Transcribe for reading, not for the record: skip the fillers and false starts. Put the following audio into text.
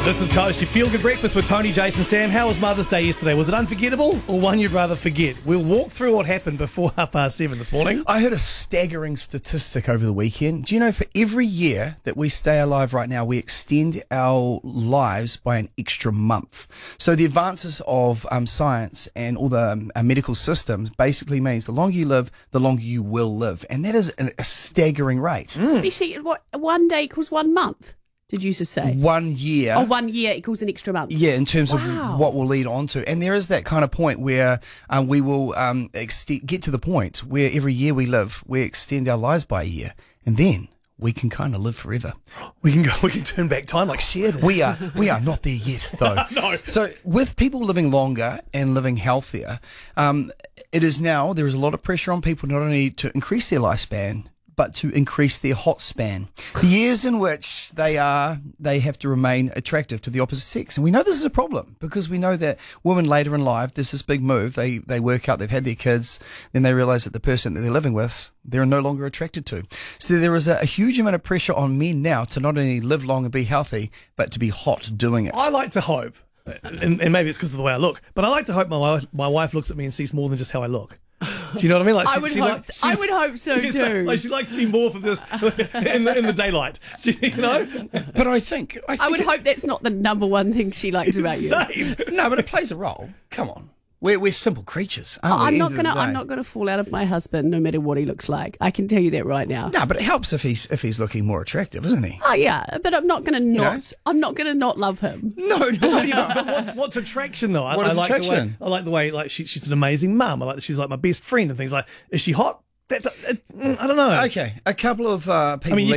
This is Coast, your feel-good breakfast with Tony, Jason, Sam. How was Mother's Day yesterday? Was it unforgettable or one you'd rather forget? We'll walk through what happened before 7:30 this morning. I heard a staggering statistic over the weekend. Do you know for every year that we stay alive right now, we extend our lives by an extra month? So the advances of science and all the medical systems basically means the longer you live, the longer you will live. And that is a staggering rate. Especially what 1 day equals 1 month. Did you just say? 1 year. Oh, 1 year equals an extra month. Yeah, in terms Wow. of what we'll lead on to. And there is that kind of point where we will get to the point where every year we live, we extend our lives by a year. And then we can kind of live forever. We can turn back time like Cher did. We are not there yet, though. No. So with people living longer and living healthier, there is a lot of pressure on people not only to increase their lifespan, but to increase their hot span. The years in which they have to remain attractive to the opposite sex. And we know this is a problem because we know that women later in life, there's this big move. They work out, they've had their kids, then they realise that the person that they're living with, they're no longer attracted to. So there is a huge amount of pressure on men now to not only live long and be healthy, but to be hot doing it. I like to hope, and maybe it's because of the way I look, but I like to hope my wife looks at me and sees more than just how I look. Do you know what I mean? Like I would hope so too. Like she likes to be more than just in the daylight. You know? But I think I would hope that's not the number one thing she likes about you. Same. No, but it plays a role. Come on. We're simple creatures, aren't we? I'm not gonna fall out of my husband no matter what he looks like. I can tell you that right now. No, but it helps if he's looking more attractive, isn't he? Oh yeah, but I'm not gonna not love him. No. But what's attraction though? What is attraction? I like the way like she's an amazing mum. I like that she's like my best friend and things like. Is she hot? I don't know. Okay, a couple of people. I mean,